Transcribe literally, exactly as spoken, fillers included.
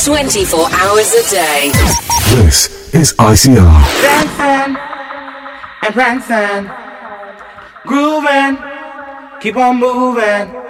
twenty-four hours a day. This is I C R. Dancing and prancing, grooving, keep on moving.